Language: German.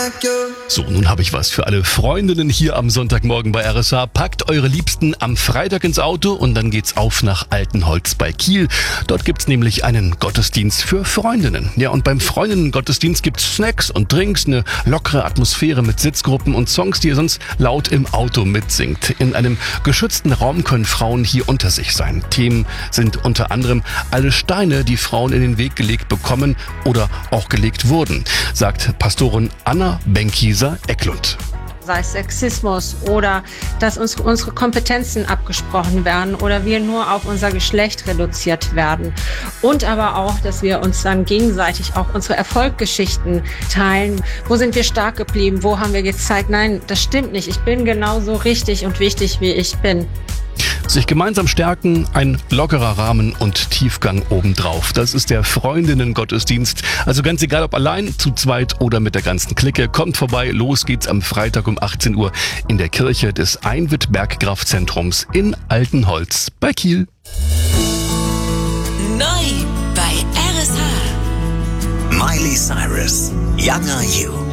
So, nun habe ich was für alle Freundinnen hier am Sonntagmorgen bei RSH. Packt eure Liebsten am Freitag ins Auto und dann geht's auf nach Altenholz bei Kiel. Dort gibt's nämlich einen Gottesdienst für Freundinnen. Ja, und beim Freundinnen-Gottesdienst gibt's Snacks und Drinks, eine lockere Atmosphäre mit Sitzgruppen und Songs, die ihr sonst laut im Auto mitsingt. In einem geschützten Raum können Frauen hier unter sich sein. Themen sind unter anderem alle Steine, die Frauen in den Weg gelegt bekommen oder auch gelegt wurden, sagt Pastorin Anna Benckiser-Ecklund. Sei es Sexismus oder dass uns unsere Kompetenzen abgesprochen werden oder wir nur auf unser Geschlecht reduziert werden. Und aber auch, dass wir uns dann gegenseitig auch unsere Erfolgsgeschichten teilen. Wo sind wir stark geblieben? Wo haben wir gezeigt, nein, das stimmt nicht. Ich bin genauso richtig und wichtig, wie ich bin. Sich gemeinsam stärken, ein lockerer Rahmen und Tiefgang obendrauf. Das ist der Freundinnen-Gottesdienst. Also ganz egal, ob allein, zu zweit oder mit der ganzen Clique. Kommt vorbei, los geht's am Freitag um 18 Uhr in der Kirche des Einwitt-Bergkraftzentrums in Altenholz bei Kiel. Neu bei RSH. Miley Cyrus, Younger You.